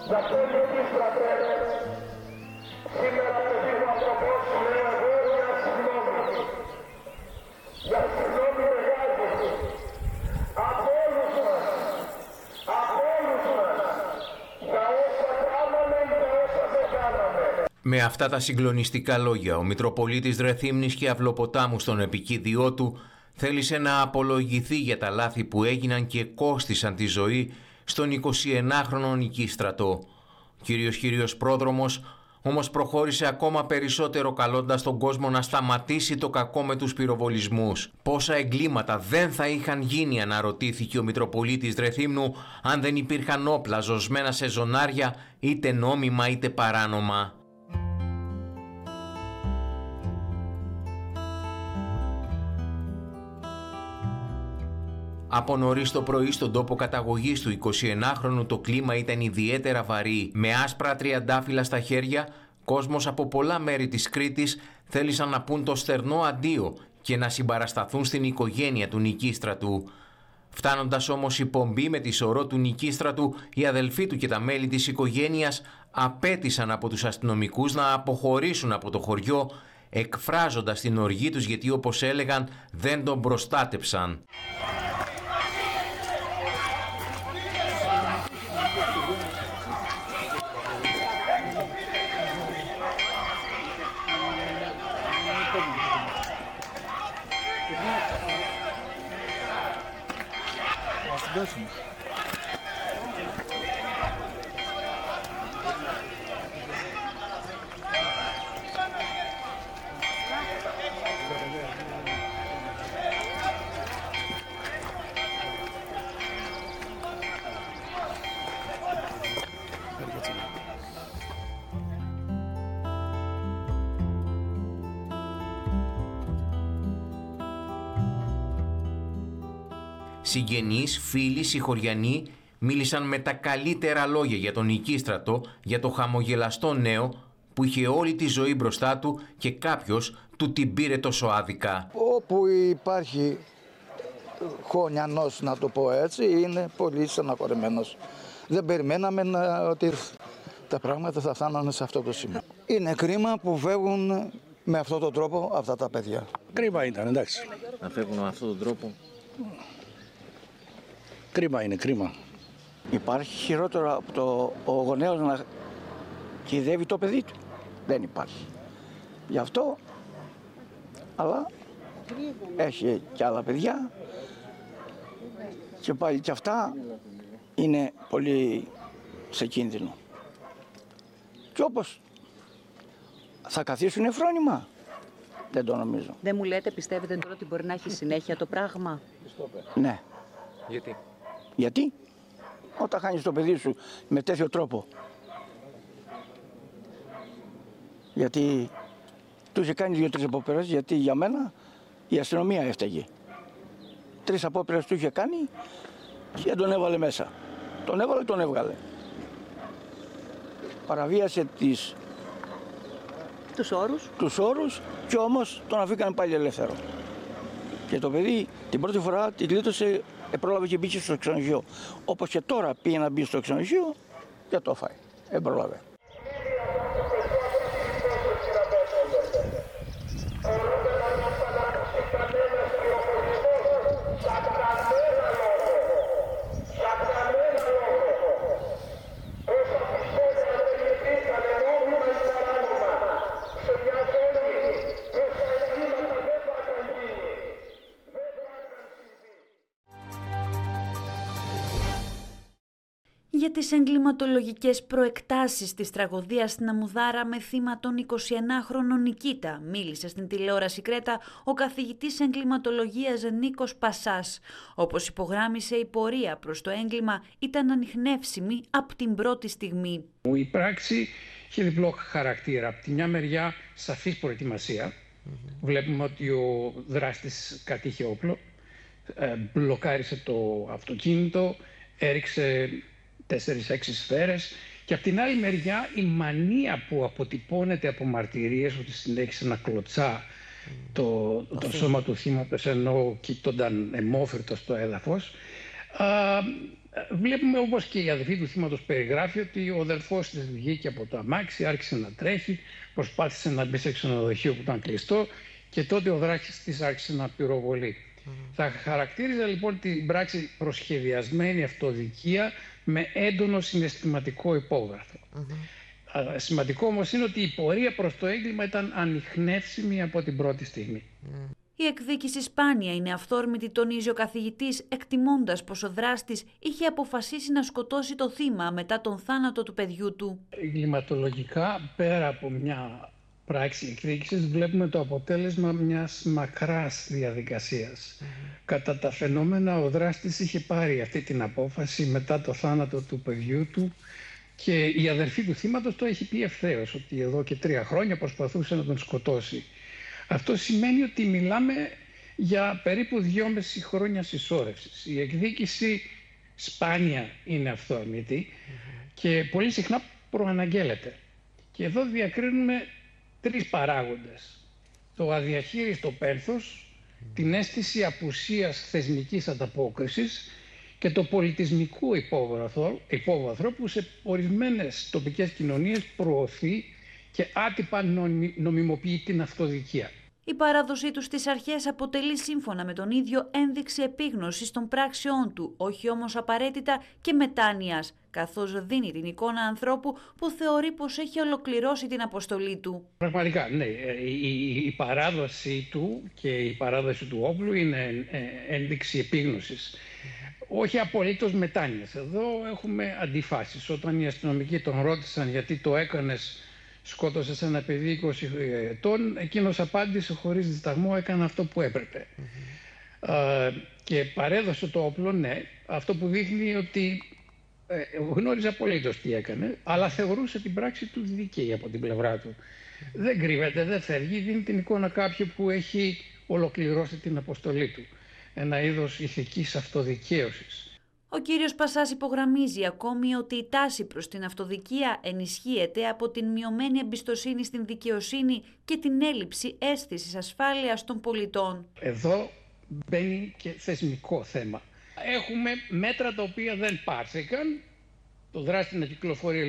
Για αυτό εμείς στρατές, σήμερα παιδί μου ανθρωπός λέω εγώ μια συγγνώμη. Για συγγνώμη μεγάλη. Από όλους μας. Για όσα κάναμε ή για όσα δεν κάναμε. Με αυτά τα συγκλονιστικά λόγια, ο Μητροπολίτης Ρεθύμνης και Αυλοποτάμου στον επικίδιό του θέλησε να απολογηθεί για τα λάθη που έγιναν και κόστισαν τη ζωή στον 21χρονο Νικίστρατο. Κύριος Πρόδρομος όμως προχώρησε ακόμα περισσότερο καλώντας τον κόσμο να σταματήσει το κακό με τους πυροβολισμούς. Πόσα εγκλήματα δεν θα είχαν γίνει, αναρωτήθηκε ο Μητροπολίτης Ρεθύμνου, αν δεν υπήρχαν όπλα ζωσμένα σε ζωνάρια, είτε νόμιμα είτε παράνομα. Από νωρίς το πρωί στον τόπο καταγωγής του 21χρονου το κλίμα ήταν ιδιαίτερα βαρύ. Με άσπρα τριαντάφυλλα στα χέρια, κόσμος από πολλά μέρη της Κρήτης θέλησαν να πούν το στερνό αντίο και να συμπαρασταθούν στην οικογένεια του Νικίστρατου. Φτάνοντας όμως η πομπή με τη σωρό του Νικίστρατου, οι αδελφοί του και τα μέλη της οικογένειας απέτησαν από τους αστυνομικούς να αποχωρήσουν από το χωριό, εκφράζοντας την οργή τους γιατί, όπως έλεγαν, δεν τον προστάτεψαν. Συγγενείς, φίλοι, συγχωριανοί μίλησαν με τα καλύτερα λόγια για τον Νικίστρατο, για το χαμογελαστό νέο που είχε όλη τη ζωή μπροστά του και κάποιος του την πήρε τόσο άδικα. Όπου υπάρχει χωνιανός, να το πω έτσι, είναι πολύ στεναχωρημένος. Δεν περιμέναμε ότι τα πράγματα θα φτάνανε σε αυτό το σημείο. Είναι κρίμα που φεύγουν με αυτόν τον τρόπο αυτά τα παιδιά. Κρίμα ήταν, εντάξει. Να φεύγουν με αυτόν τον τρόπο. Κρίμα είναι, κρίμα. Υπάρχει χειρότερο από το ο γονέος να κυδεύει το παιδί του? Δεν υπάρχει. Γι' αυτό, αλλά έχει και άλλα παιδιά και πάλι και αυτά είναι πολύ σε κίνδυνο. Και όπως θα καθίσουν φρόνημα, δεν το νομίζω. Δεν μου λέτε, πιστεύετε τώρα ότι μπορεί να έχει συνέχεια το πράγμα? Ναι. Γιατί? Γιατί όταν χάνεις το παιδί σου με τέτοιο τρόπο, γιατί του είχε κάνει 2-3 απόπειρες, γιατί για μένα η αστυνομία έφταιγε. 3 απόπειρες του είχε κάνει και τον έβαλε μέσα. Τον έβαλε, τον έβγαλε. Παραβίασε τους όρους και όμως τον αφήκαν πάλι ελεύθερο. Και το παιδί την πρώτη φορά τη γλίτωσε, πρόλαβε και μπήκε στο ξενοδοχείο. Όπως και τώρα πήγε να μπει στο ξενοδοχείο και το φάει. Πρόλαβε. Για τις εγκληματολογικές προεκτάσεις της τραγωδίας στην Αμμουδάρα με θύμα τον 21χρονο Νικίτα μίλησε στην τηλεόραση Κρέτα ο καθηγητής εγκληματολογίας Νίκος Πασάς. Όπως υπογράμμισε, η πορεία προς το έγκλημα ήταν ανιχνεύσιμη από την πρώτη στιγμή. Η πράξη είχε διπλό χαρακτήρα. Από τη μια μεριά σαφής προετοιμασία. Βλέπουμε ότι ο δράστης κατήχε όπλο, μπλοκάρισε το αυτοκίνητο, έριξε 4-6 σφαίρες, και από την άλλη μεριά η μανία που αποτυπώνεται από μαρτυρίες ότι συνέχισε να κλωτσά το σώμα του θύματος ενώ κοιτώνταν αιμόφυρτο στο έδαφος, Βλέπουμε, όπως και η αδελφή του θύματος περιγράφει, ότι ο αδελφός της βγήκε από το αμάξι, άρχισε να τρέχει, προσπάθησε να μπει σε ξενοδοχείο που ήταν κλειστό και τότε ο δράστης της άρχισε να πυροβολεί. Θα χαρακτήριζα λοιπόν την πράξη προσχεδιασμένη αυτοδικία με έντονο συναισθηματικό υπόβαθρο. Σημαντικό όμως είναι ότι η πορεία προς το έγκλημα ήταν ανιχνεύσιμη από την πρώτη στιγμή. Η εκδίκηση σπάνια είναι αυθόρμητη, τονίζει ο καθηγητής, εκτιμώντας πως ο δράστης είχε αποφασίσει να σκοτώσει το θύμα μετά τον θάνατο του παιδιού του. Εγκληματολογικά, πέρα από μια πράξη εκδίκησης, βλέπουμε το αποτέλεσμα μιας μακράς διαδικασίας. Κατά τα φαινόμενα, ο δράστης είχε πάρει αυτή την απόφαση μετά το θάνατο του παιδιού του και η αδερφή του θύματος το έχει πει ευθέως, ότι εδώ και 3 χρόνια προσπαθούσε να τον σκοτώσει. Αυτό σημαίνει ότι μιλάμε για περίπου 2,5 χρόνια συσσόρευσης. Η εκδίκηση σπάνια είναι αυθόρμητη και πολύ συχνά προαναγγέλλεται. Και εδώ διακρίνουμε 3 παράγοντες. Το αδιαχείριστο πένθος, την αίσθηση απουσίας θεσμικής ανταπόκρισης και το πολιτισμικό υπόβαθρο που σε ορισμένες τοπικές κοινωνίες προωθεί και άτυπα νομιμοποιεί την αυτοδικία. Η παράδοσή του στις αρχές αποτελεί σύμφωνα με τον ίδιο ένδειξη επίγνωσης των πράξεών του, όχι όμως απαραίτητα και μετάνοιας, καθώς δίνει την εικόνα ανθρώπου που θεωρεί πως έχει ολοκληρώσει την αποστολή του. Πραγματικά, ναι. Η παράδοση του και η παράδοση του όπλου είναι ένδειξη επίγνωσης. Όχι απολύτως μετάνοιας. Εδώ έχουμε αντιφάσεις. Όταν οι αστυνομικοί τον ρώτησαν γιατί το έκανες, σκότωσες ένα παιδί 20 ετών, εκείνος απάντησε χωρίς δισταγμό, έκανα αυτό που έπρεπε. Και παρέδωσε το όπλο, ναι, αυτό που δείχνει ότι γνώριζε απολύτως τι έκανε, αλλά θεωρούσε την πράξη του δίκαιη από την πλευρά του. Δεν κρύβεται, δεν φεύγει, δίνει την εικόνα κάποιου που έχει ολοκληρώσει την αποστολή του. Ένα είδος ηθικής αυτοδικαίωσης. Ο κύριος Πασάς υπογραμμίζει ακόμη ότι η τάση προς την αυτοδικία ενισχύεται από την μειωμένη εμπιστοσύνη στην δικαιοσύνη και την έλλειψη αίσθησης ασφάλειας των πολιτών. Εδώ μπαίνει και θεσμικό θέμα. Έχουμε μέτρα τα οποία δεν πάρθηκαν, το δράστη να κυκλοφορεί